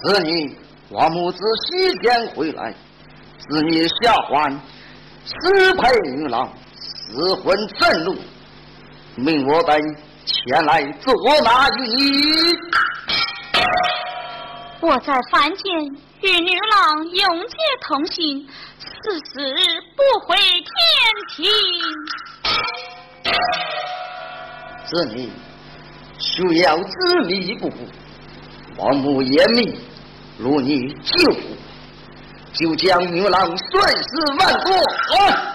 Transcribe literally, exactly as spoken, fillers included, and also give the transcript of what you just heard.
子女王母子西天回来，子女下凡，失配女郎，失魂震怒，命我等前来捉拿于你。 我在凡间与女郎永结同心，死死不回天庭。 子女需要执迷不悟，王母严命，如你救我，就将女郎碎尸万段。